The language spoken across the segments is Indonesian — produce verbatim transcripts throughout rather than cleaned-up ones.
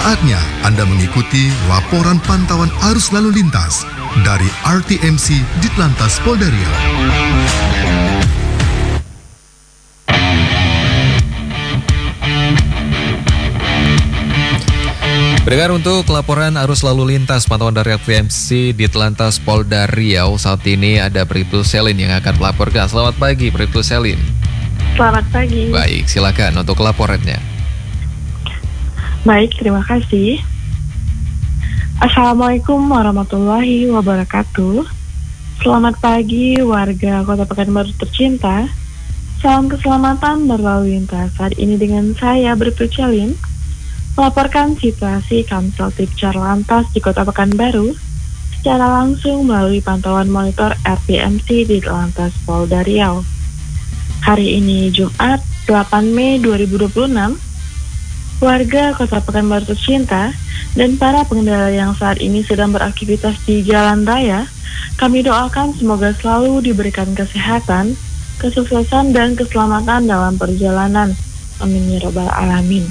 Saatnya Anda mengikuti laporan pantauan arus lalu lintas dari R T M C Ditlantas Polda Riau. Pendengar, untuk laporan arus lalu lintas pantauan dari R T M C Ditlantas Polda Riau, saat ini ada Bribtu Selin yang akan melaporkan. Selamat pagi, Bribtu Selin. Selamat pagi. Baik, silakan untuk laporannya. Baik, terima kasih. Assalamualaikum warahmatullahi wabarakatuh. Selamat pagi warga Kota Pekanbaru tercinta. Salam keselamatan berlalu lintas. Saat ini dengan saya Bribtu Selin melaporkan situasi Kamsel Tipcar Lantas di Kota Pekanbaru secara langsung melalui pantauan monitor R T M C Ditlantas Polda Riau. Hari ini Jumat delapan Mei dua ribu dua puluh enam, warga Kota Pekanbaru tercinta dan para pengendara yang saat ini sedang beraktivitas di jalan raya, kami doakan semoga selalu diberikan kesehatan, kesuksesan dan keselamatan dalam perjalanan. Amin ya rabbal alamin.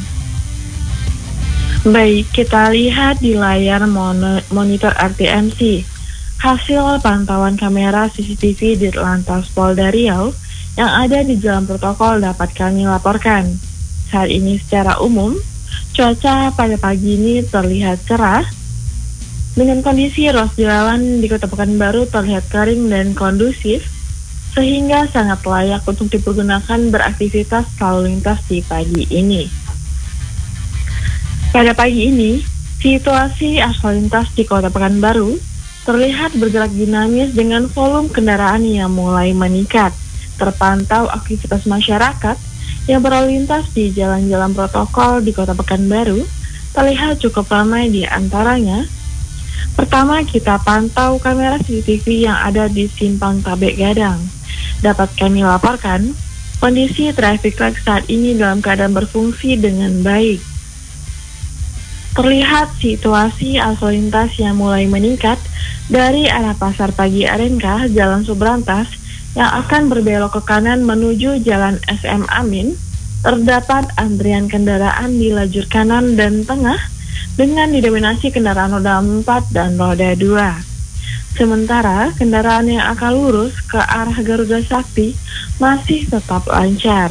Baik, kita lihat di layar mon- monitor R T M C hasil pantauan kamera C C T V di Ditlantas Polda Riau yang ada di jalan protokol dapat kami laporkan. Saat ini secara umum, cuaca pada pagi ini terlihat cerah dengan kondisi ruas jalan di Kota Pekanbaru terlihat kering dan kondusif sehingga sangat layak untuk dipergunakan beraktivitas lalu lintas di pagi ini. Pada pagi ini, situasi arus lalu lintas di Kota Pekanbaru terlihat bergerak dinamis dengan volume kendaraan yang mulai meningkat. Terpantau aktivitas masyarakat yang berlalu lintas di jalan-jalan protokol di Kota Pekanbaru terlihat cukup ramai. Di antaranya, pertama kita pantau kamera C C T V yang ada di Simpang Tabek Gadang. Dapat kami laporkan, kondisi traffic light saat ini dalam keadaan berfungsi dengan baik. Terlihat situasi arus lalu lintas yang mulai meningkat dari arah Pasar Pagi Arenka, Jalan Subrantas, yang akan berbelok ke kanan menuju Jalan S M Amin. Terdapat antrian kendaraan di lajur kanan dan tengah dengan didominasi kendaraan roda empat dan roda dua. Sementara kendaraan yang akan lurus ke arah Garuda Sakti masih tetap lancar.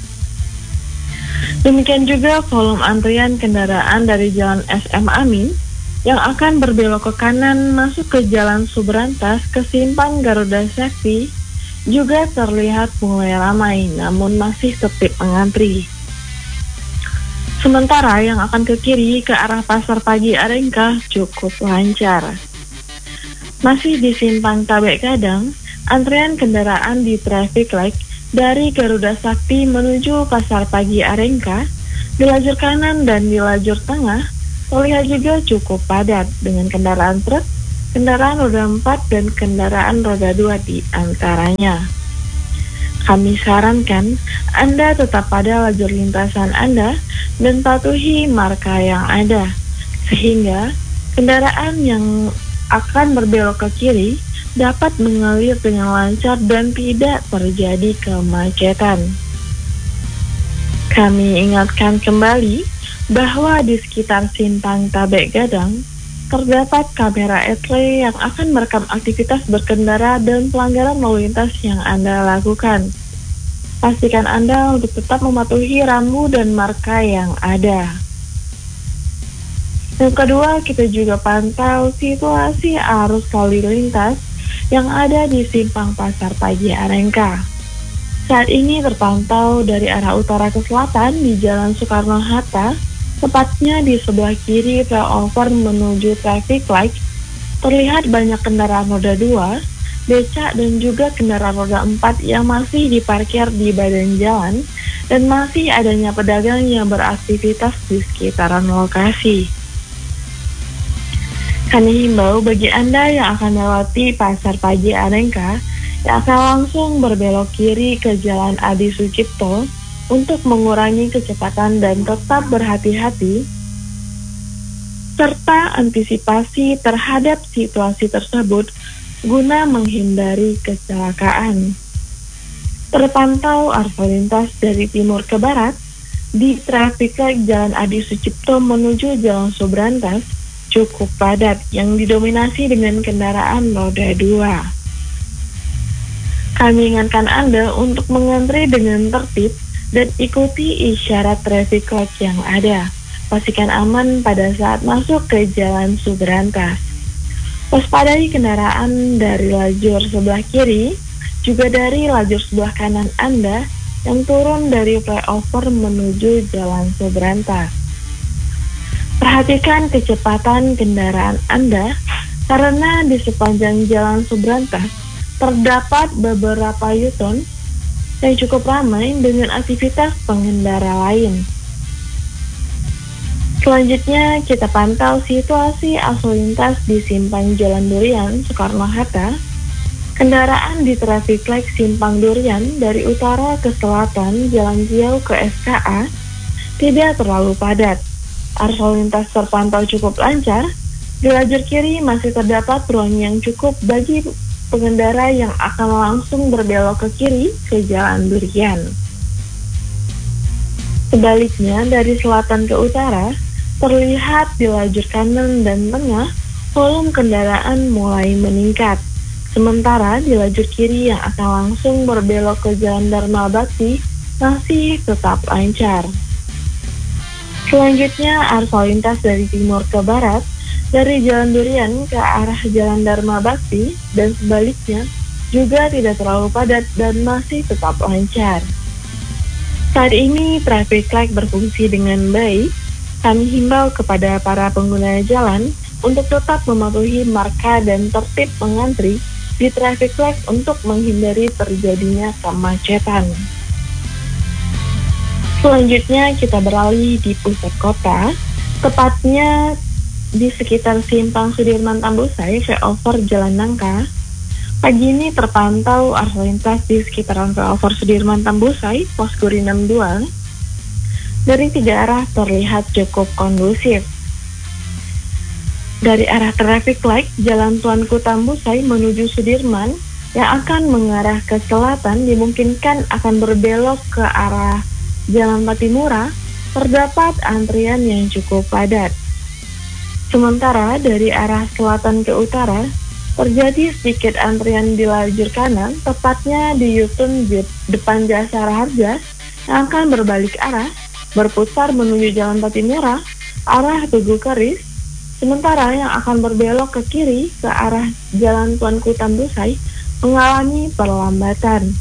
Demikian juga volume antrian kendaraan dari Jalan S M Amin yang akan berbelok ke kanan masuk ke Jalan Subrantas ke Simpang Garuda Sakti juga terlihat mulai ramai, namun masih sepi mengantri. Sementara yang akan ke kiri ke arah Pasar Pagi Arenka cukup lancar. Masih di Simpang Tabek Gadang, antrian kendaraan di traffic light dari Garuda Sakti menuju Pasar Pagi Arenka di lajur kanan dan di lajur tengah terlihat juga cukup padat dengan kendaraan truk, kendaraan roda empat dan kendaraan roda dua di antaranya. Kami sarankan Anda tetap pada lajur lintasan Anda dan patuhi marka yang ada, sehingga kendaraan yang akan berbelok ke kiri dapat mengalir dengan lancar dan tidak terjadi kemacetan. Kami ingatkan kembali bahwa di sekitar Simpang Tabek Gadang terdapat kamera etle yang akan merekam aktivitas berkendara dan pelanggaran lalu lintas yang Anda lakukan. Pastikan Anda untuk tetap mematuhi rambu dan marka yang ada. Yang kedua, kita juga pantau situasi arus lalu lintas yang ada di Simpang Pasar Pagi Arenka. Saat ini terpantau dari arah utara ke selatan di Jalan Soekarno-Hatta, tepatnya di sebelah kiri flyover menuju traffic light, terlihat banyak kendaraan roda dua, becak dan juga kendaraan roda empat yang masih diparkir di badan jalan dan masih adanya pedagang yang beraktivitas di sekitaran lokasi. Kami himbau bagi Anda yang akan melewati Pasar Pagi Arenka yang akan langsung berbelok kiri ke Jalan Adi Sucipto untuk mengurangi kecepatan dan tetap berhati-hati serta antisipasi terhadap situasi tersebut guna menghindari kecelakaan. Terpantau arus lalu lintas dari timur ke barat di traffic light Jalan Adi Sucipto menuju Jalan Subrantas cukup padat yang didominasi dengan kendaraan roda dua. Kami ingatkan Anda untuk mengantri dengan tertib dan ikuti isyarat traffic light yang ada. Pastikan aman pada saat masuk ke Jalan Subrantas. Waspadai kendaraan dari lajur sebelah kiri, juga dari lajur sebelah kanan Anda yang turun dari flyover menuju Jalan Subrantas. Perhatikan kecepatan kendaraan Anda karena di sepanjang Jalan Subrantas terdapat beberapa U-turn yang cukup ramai dengan aktivitas pengendara lain. Selanjutnya kita pantau situasi arus lintas di Simpang Jalan Durian Soekarno-Hatta. Kendaraan di traffic light Simpang Durian dari utara ke selatan Jalan Riau ke S K A tidak terlalu padat. Arus lalu lintas terpantau cukup lancar. Di lajur kiri masih terdapat ruang yang cukup bagi pengendara yang akan langsung berbelok ke kiri ke Jalan Durian. Sebaliknya dari selatan ke utara terlihat di lajur kanan dan tengah volume kendaraan mulai meningkat. Sementara di lajur kiri yang akan langsung berbelok ke Jalan Dharma Bakti masih tetap lancar. Selanjutnya arus lalu lintas dari timur ke barat, dari Jalan Durian ke arah Jalan Dharma Bakti dan sebaliknya juga tidak terlalu padat dan masih tetap lancar. Saat ini traffic light berfungsi dengan baik. Kami himbau kepada para pengguna jalan untuk tetap mematuhi marka dan tertib mengantri di traffic light untuk menghindari terjadinya kemacetan. Selanjutnya kita beralih di pusat kota, tepatnya di sekitar Simpang Sudirman Tambusai, flyover Jalan Nangka. Pagi ini terpantau arus lintas di sekitaran flyover Sudirman Tambusai, Poskuri enam dua. Dari tiga arah terlihat cukup kondusif. Dari arah traffic light Jalan Tuanku Tambusai menuju Sudirman yang akan mengarah ke selatan dimungkinkan akan berbelok ke arah Jalan Patimura, terdapat antrian yang cukup padat. Sementara dari arah selatan ke utara terjadi sedikit antrian di lajur kanan, tepatnya di U-turn depan Jasara Harja yang akan berbalik arah, berputar menuju Jalan Patimura, arah Tugu Keris. Sementara yang akan berbelok ke kiri ke arah Jalan Tuanku Tambusai mengalami perlambatan.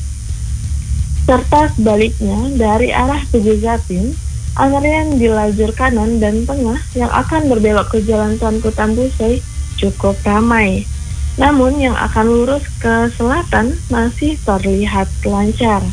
Serta sebaliknya dari arah Tugu Zatin, antrian di lajur kanan dan tengah yang akan berbelok ke Jalan Tuanku Tambusai cukup ramai. Namun yang akan lurus ke selatan masih terlihat lancar.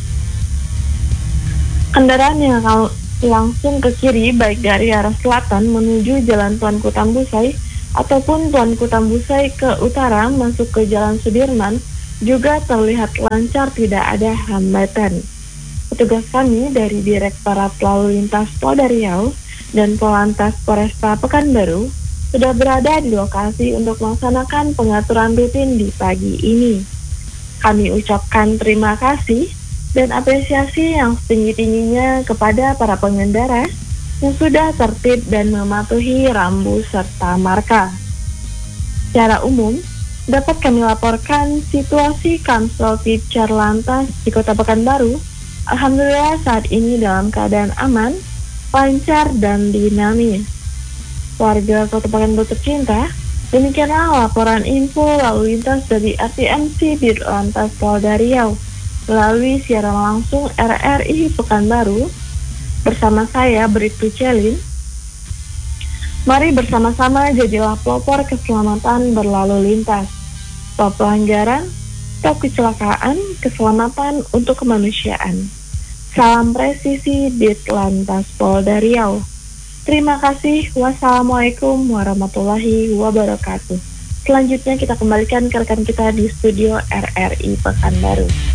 Kendaraan yang akan langsung ke kiri baik dari arah selatan menuju Jalan Tuanku Tambusai ataupun Tuanku Tambusai ke utara masuk ke Jalan Sudirman juga terlihat lancar, tidak ada hambatan. Petugas kami dari Direktorat Lalu Lintas Polda Riau dan Polantas Polresta Pekanbaru sudah berada di lokasi untuk melaksanakan pengaturan rutin di pagi ini. Kami ucapkan terima kasih dan apresiasi yang setinggi-tingginya kepada para pengendara yang sudah tertib dan mematuhi rambu serta marka. Secara umum, dapat kami laporkan situasi Kamsel Tipcar Lantas di Kota Pekanbaru. Alhamdulillah saat ini dalam keadaan aman, lancar dan dinamis. Warga Kota Pekanbaru tercinta, demikianlah laporan info lalu lintas dari R T M C Ditlantas Polda Riau melalui siaran langsung R R I Pekanbaru bersama saya Bribtu Celin. Mari bersama-sama jadilah pelopor keselamatan berlalu lintas. Stop pelanggaran, stop kecelakaan, keselamatan untuk kemanusiaan. Salam presisi Ditlantas Polda Riau. Terima kasih. Wassalamualaikum warahmatullahi wabarakatuh. Selanjutnya kita kembalikan ke rekan kita di studio R R I Pekanbaru.